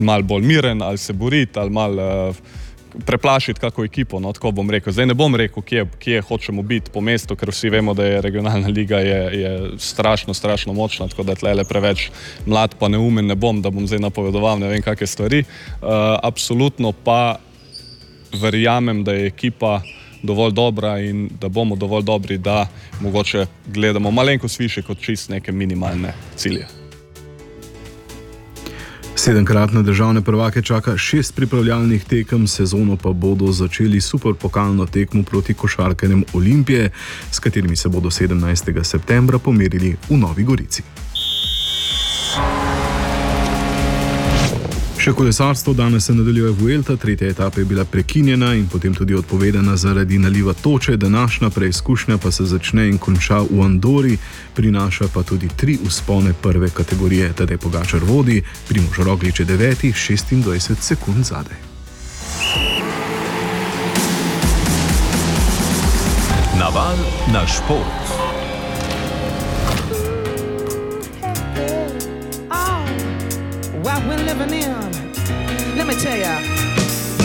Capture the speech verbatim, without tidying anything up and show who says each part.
Speaker 1: malo bolj miren, ali se boriti, ali malo uh, preplašiti kako ekipo, no, tako bom rekel. Zdaj ne bom rekel, kje, kje hočemo biti po mestu, ker vsi vemo, da je regionalna liga je, je strašno, strašno močna, tako da tlele preveč mlad pa neumen ne bom, da bom zdaj napovedoval ne vem kakšne stvari. Uh, absolutno pa verjamem, da je ekipa dovolj dobra in da bomo dovolj dobri, da mogoče gledamo malenkost više kot čist neke minimalne cilje.
Speaker 2: Sedemkratne državne prvake čaka šest pripravljalnih tekem, sezono pa bodo začeli superpokalno tekmo proti košarkarjem Olimpije, s katerimi se bodo sedemnajstega septembra pomerili v Novi Gorici. Še kolesarstvo, danes se nadaljuje Vuelta, tretja etapa je bila prekinjena in potem tudi odpovedana zaradi naliva toče, današnja preizkušnja pa se začne in konča v Andori, prinaša pa tudi tri vzpone prve kategorije. Tadej Pogačar vodi, Primož Roglič je deveti, šestindvajset sekund zadaj.
Speaker 3: Naval na šport. What we're living in, let me tell ya.